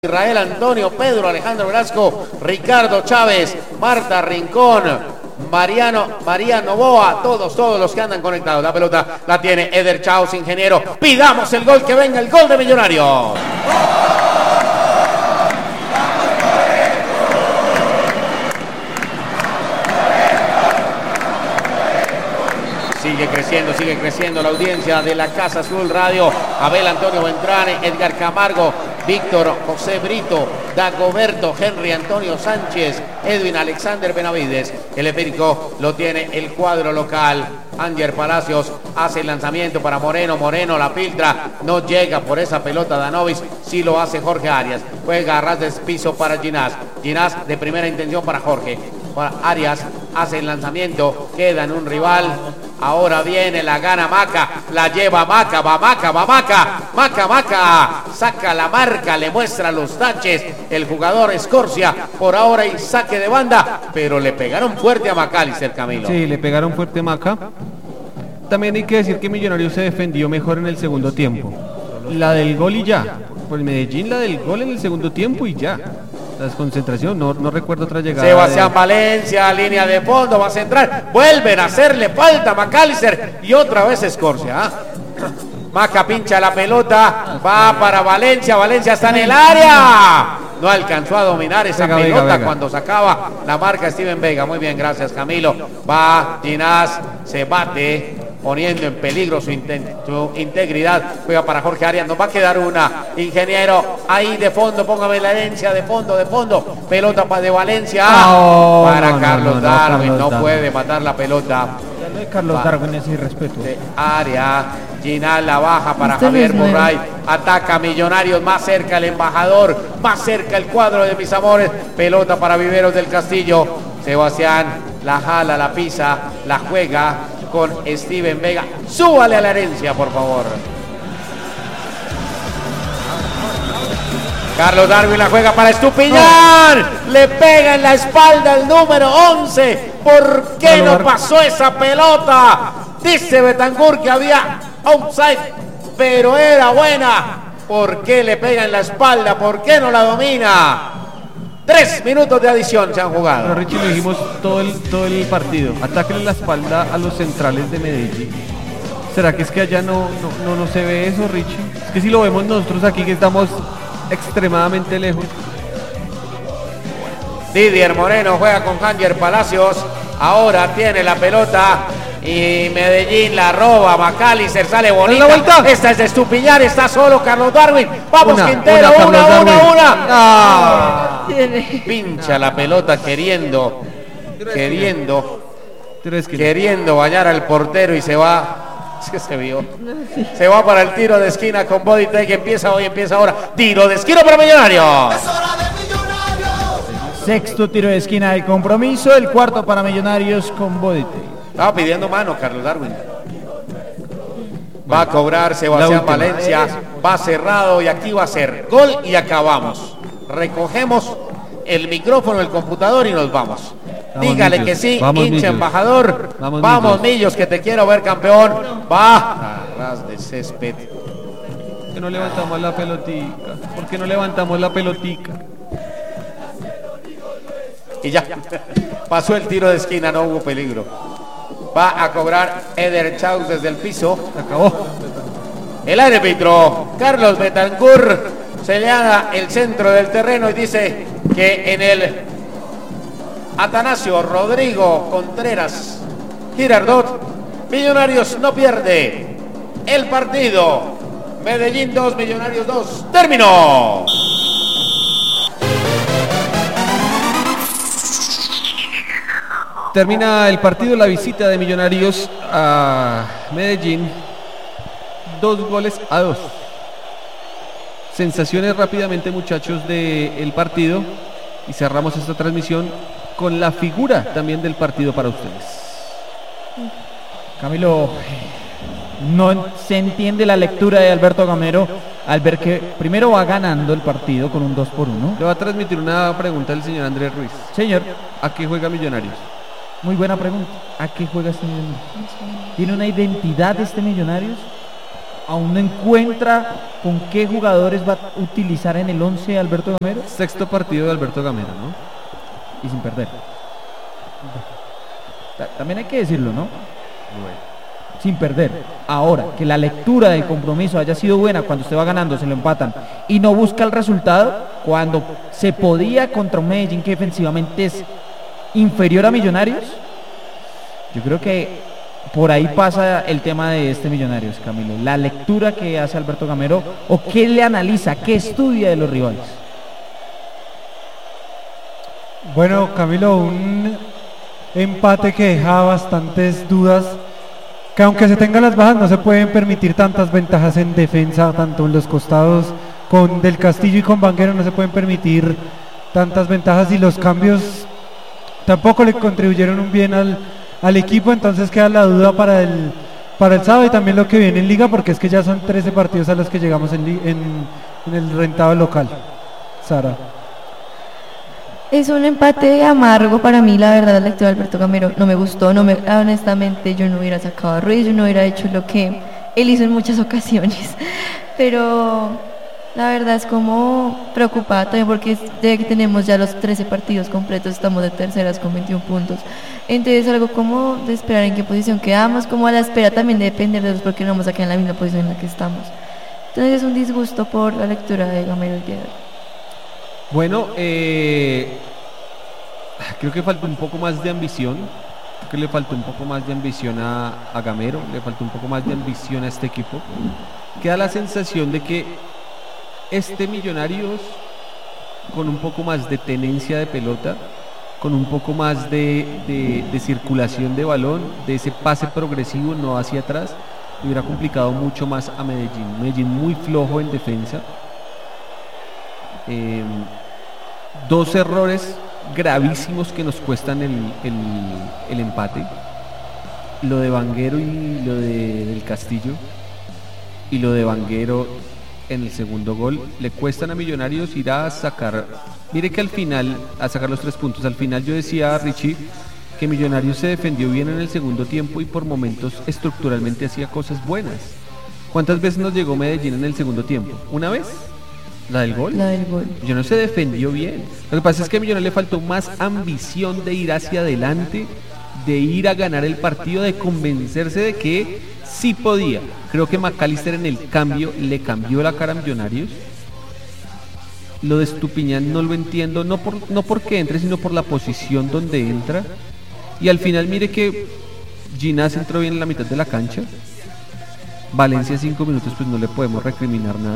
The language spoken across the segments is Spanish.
Israel Antonio, Pedro Alejandro Velasco, Ricardo Chávez, Marta Rincón, María Novoa, todos los que andan conectados. La pelota la tiene Eder Chaus, ingeniero. Pidamos el gol, que venga el gol de Millonarios. Sigue creciendo la audiencia de la Casa Azul Radio. Abel Antonio Beltrán, Edgar Camargo, Víctor José Brito, Dagoberto, Henry Antonio Sánchez, Edwin Alexander Benavides. El esférico lo tiene el cuadro local. Anger Palacios hace el lanzamiento para Moreno. Moreno la filtra, no llega por esa pelota Danovis, sí lo hace Jorge Arias. Juega a ras de piso para Ginás. Ginás de primera intención para Jorge. Arias hace el lanzamiento, queda en un rival. Ahora viene, la gana Maca, la lleva Maca, va Maca, saca la marca, le muestra los taches el jugador Escorcia. Por ahora hay saque de banda, pero le pegaron fuerte a Macalister, Camilo. Sí, le pegaron fuerte a Maca. También hay que decir que Millonarios se defendió mejor en el segundo tiempo. La del gol y ya. Por el Medellín, la del gol en el segundo tiempo y ya. La desconcentración, no recuerdo otra llegada. Sebastián Valencia, línea de fondo, va a centrar. Vuelven a hacerle falta a Macalister y otra vez Escorcia. Maca pincha la pelota, va para Valencia. Valencia está en el área. No alcanzó a dominar esa pelota cuando sacaba la marca Steven Vega. Muy bien, gracias Camilo. Va Ginás, se bate, poniendo en peligro su integridad. Juega para Jorge Arias, nos va a quedar una. Ingeniero, ahí de fondo, póngame la herencia de fondo. Pelota de Valencia para Carlos Darwin, no puede matar la pelota. Carlos Darwin es irrespeto. Área, Ginás la baja para Javier Murray. Ataca Millonarios, más cerca el embajador, más cerca el cuadro de mis amores. Pelota para Viveros del Castillo. Sebastián la jala, la pisa, la juega con Steven Vega. Súbale a la herencia, por favor. Carlos Darwin la juega para Estupiñán. Le pega en la espalda el número 11. ¿Por qué no pasó esa pelota? Dice Betancourt que había outside, pero era buena. ¿Por qué le pega en la espalda? ¿Por qué no la domina? 3 minutos de adición se han jugado. Pero Richie, lo dijimos todo el partido. Atáquenle la espalda a los centrales de Medellín. ¿Será que es que allá no se ve eso, Richie? Es que si lo vemos nosotros aquí, que estamos extremadamente lejos. Didier Moreno juega con Anger Palacios. Ahora tiene la pelota y Medellín la roba. Macalister sale bonita. Esta es de Estupiñán, está solo Carlos Darwin. Vamos, Quintero, una. Pincha la pelota queriendo bañar al portero y se va. Es que se vio. Se va para el tiro de esquina con Body Take. Empieza ahora. Tiro de esquina para Millonarios. Sexto tiro de esquina de compromiso. El cuarto para Millonarios con Body Take. Estaba pidiendo mano Carlos Darwin. Va a cobrar Sebastián Valencia. Va cerrado y aquí va a ser gol y acabamos. Recogemos el micrófono, el computador y nos vamos. Dígale Millos, que sí, hincha embajador. Vamos Millos, que te quiero ver campeón. Va a ras de césped. ¿Por qué no levantamos la pelotica? Y ya, pasó el tiro de esquina, no hubo peligro. Va a cobrar Eder Chaus desde el piso. Acabó. El árbitro Carlos Betancourt señala el centro del terreno y dice que en el Atanasio Rodrigo Contreras Girardot, Millonarios no pierde el partido. Medellín 2, Millonarios 2. ¡Terminó! Termina el partido, la visita de Millonarios a Medellín. 2-2. Sensaciones rápidamente, muchachos, del partido. Y cerramos esta transmisión con la figura también del partido para ustedes. Camilo, no se entiende la lectura de Alberto Gamero al ver que primero va ganando el partido con un 2-1. Le va a transmitir una pregunta al señor Andrés Ruiz. Señor, ¿a qué juega Millonarios? Muy buena pregunta. ¿A qué juega este Millonarios? ¿Tiene una identidad este Millonarios? aún no encuentra con qué jugadores va a utilizar en el 11 Alberto Gamero. Sexto partido de Alberto Gamero, ¿no? Y sin perder. También hay que decirlo, ¿no? Sin perder. Ahora, que la lectura del compromiso haya sido buena cuando usted va ganando, se lo empatan y no busca el resultado cuando se podía contra un Medellín que defensivamente es inferior a Millonarios. Yo creo que por ahí pasa el tema de este Millonarios, Camilo. La lectura que hace Alberto Gamero o qué le analiza, qué estudia de los rivales. Bueno, Camilo, un empate que deja bastantes dudas, que aunque se tengan las bajas no se pueden permitir tantas ventajas en defensa, tanto en los costados con Del Castillo y con Vanguero no se pueden permitir tantas ventajas, y los cambios tampoco le contribuyeron un bien al equipo. Entonces queda la duda para el sábado y también lo que viene en liga, porque es que ya son 13 partidos a los que llegamos en el rentado local. Sara. Es un empate amargo para mí, la verdad. La lectura de Alberto Gamero no me gustó, honestamente yo no hubiera sacado a Ruiz, yo no hubiera hecho lo que él hizo en muchas ocasiones, pero la verdad es como preocupada también, porque desde que tenemos ya los 13 partidos completos estamos de terceras con 21 puntos, entonces algo como de esperar en qué posición quedamos, como a la espera también de depender de los, porque no vamos a quedar en la misma posición en la que estamos. Entonces es un disgusto por la lectura de Gamero el día de hoy. Bueno, creo que falta un poco más de ambición. Creo que le faltó un poco más de ambición a Gamero, le faltó un poco más de ambición a este equipo. Queda la sensación de que este Millonarios, con un poco más de tenencia de pelota, con un poco más de circulación de balón, de ese pase progresivo, no hacia atrás, hubiera complicado mucho más a Medellín. Medellín muy flojo en defensa. Dos errores gravísimos que nos cuestan el empate, lo de Vanguero y lo de Del Castillo, y lo de Vanguero en el segundo gol le cuestan a Millonarios ir a sacar. Mire que al final, a sacar los 3 puntos, al final yo decía a Richie que Millonarios se defendió bien en el segundo tiempo y por momentos estructuralmente hacía cosas buenas. ¿Cuántas veces nos llegó Medellín en el segundo tiempo? ¿Una vez? ¿La del gol? La del gol. Millonarios se defendió bien. Lo que pasa es que a Millonarios le faltó más ambición de ir hacia adelante, de ir a ganar el partido, de convencerse de que sí podía. Creo que McAllister en el cambio le cambió la cara a Millonarios. Lo de Estupiñán no lo entiendo, no porque entre, sino por la posición donde entra. Y al final mire que Ginás entró bien en la mitad de la cancha. Valencia 5 minutos, pues no le podemos recriminar nada.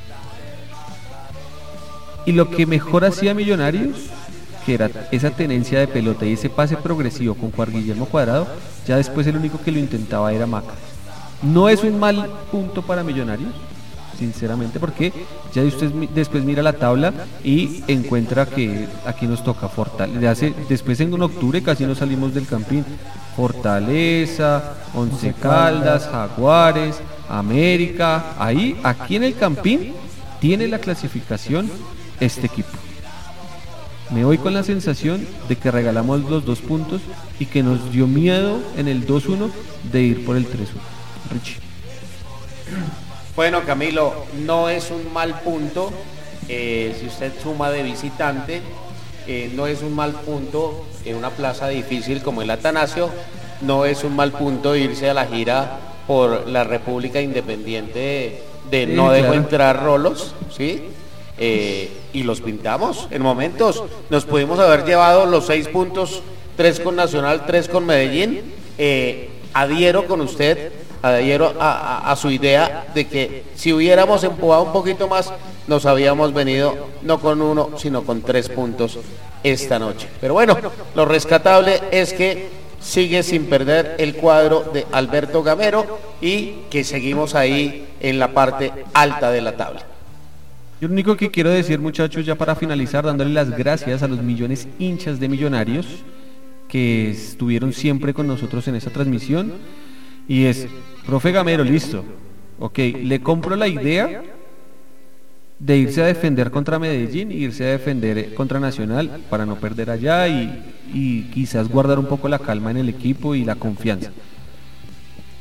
Y lo que mejor hacía Millonarios, que era esa tenencia de pelota y ese pase progresivo con Juan Guillermo Cuadrado, ya después el único que lo intentaba era Maca. No es un mal punto para Millonarios, sinceramente, porque ya usted después mira la tabla y encuentra que aquí nos toca Fortaleza. Después en octubre casi no salimos del Campín. Fortaleza, Once Caldas, Jaguares, América. Aquí en el Campín tiene la clasificación este equipo. Me voy con la sensación de que regalamos los 2 puntos y que nos dio miedo en el 2-1 de ir por el 3-1. Richie. Bueno, Camilo, no es un mal punto, si usted suma de visitante, no es un mal punto en una plaza difícil como el Atanasio, no es un mal punto irse a la gira por la República Independiente de sí, no dejo claro. entrar rolos, ¿sí? Y los pintamos en momentos, nos pudimos haber llevado los 6 puntos, 3 con Nacional, 3 con Medellín. Adhiero con usted, adhiero a su idea de que si hubiéramos empujado un poquito más, nos habíamos venido no con 1, sino con 3 puntos esta noche. Pero bueno, lo rescatable es que sigue sin perder el cuadro de Alberto Gamero y que seguimos ahí en la parte alta de la tabla. Yo lo único que quiero decir, muchachos, ya para finalizar, dándole las gracias a los millones hinchas de Millonarios que estuvieron siempre con nosotros en esta transmisión, y es, profe Gamero, listo, ok, le compro la idea de irse a defender contra Medellín, irse a defender contra Nacional para no perder allá y quizás guardar un poco la calma en el equipo y la confianza.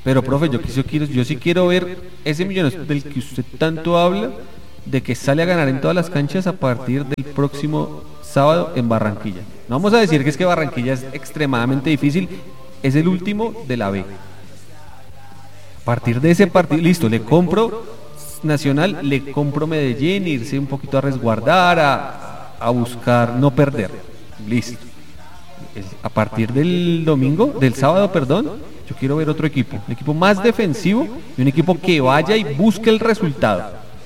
Pero, profe, yo sí quiero ver ese Millonarios del que usted tanto habla, de que sale a ganar en todas las canchas a partir del próximo sábado en Barranquilla. No vamos a decir que es que Barranquilla es extremadamente difícil, es el último de la B. A partir de ese partido, listo, le compro Nacional, le compro Medellín, irse un poquito a resguardar, a buscar no perder. Listo. A partir del sábado, yo quiero ver otro equipo, un equipo más defensivo y un equipo que vaya y busque el resultado.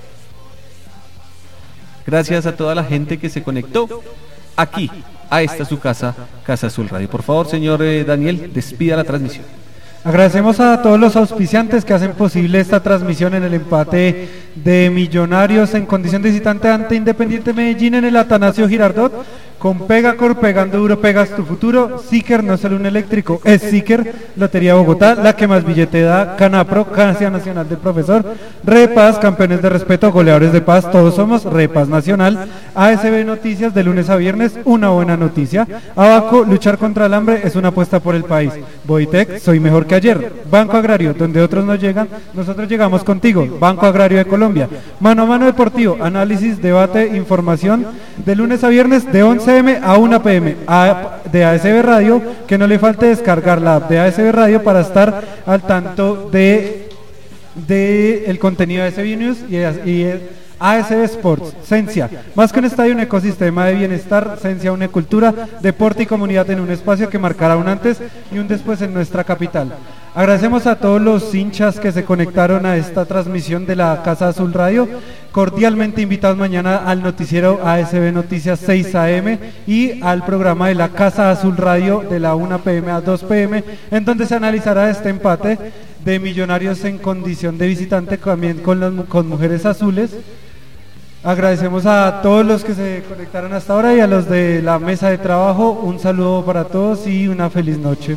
Gracias a toda la gente que se conectó aquí, a esta su casa, Casa Azul Radio. Por favor, señor Daniel, despida la transmisión. Agradecemos a todos los auspiciantes que hacen posible esta transmisión en el empate de Millonarios en condición de visitante ante Independiente Medellín en el Atanasio Girardot. Con Pegacor, pegando duro, pegas tu futuro. Siker no es solo un eléctrico, es Siker. Lotería Bogotá, la que más billete da. Canapro, Casa Nacional del Profesor. Repaz, campeones de respeto, goleadores de paz, todos somos. Repaz Nacional. ASB Noticias, de lunes a viernes, una buena noticia. Abaco, luchar contra el hambre es una apuesta por el país. Boitec, soy mejor que ayer. Banco Agrario, donde otros no llegan, nosotros llegamos contigo. Banco Agrario de Colombia. Mano a Mano Deportivo, análisis, debate, información, de lunes a viernes de 11 a 1 p.m. de ASB Radio, que no le falte descargar la app de ASB Radio para estar al tanto de el contenido de ASB News y ASB Sports. Cencia, más que un estadio, un ecosistema de bienestar. Cencia, una cultura, deporte y comunidad en un espacio que marcará un antes y un después en nuestra capital. Agradecemos a todos los hinchas que se conectaron a esta transmisión de la Casa Azul Radio. Cordialmente invitados mañana al noticiero ASB Noticias 6 AM y al programa de la Casa Azul Radio de la 1 p.m. a 2 p.m. en donde se analizará este empate de Millonarios en condición de visitante también con Mujeres Azules. Agradecemos a todos los que se conectaron hasta ahora y a los de la mesa de trabajo. Un saludo para todos y una feliz noche.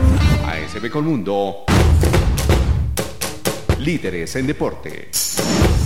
ASB Colmundo, líderes en deporte.